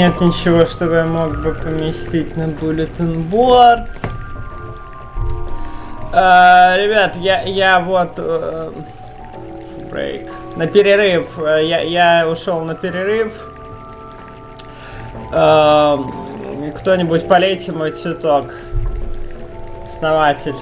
нет ничего, что я мог бы поместить на bulletin board. Ребят, я вот... Брейк. На перерыв. Я ушел на перерыв. Кто-нибудь полейте мой цветок. Основатель.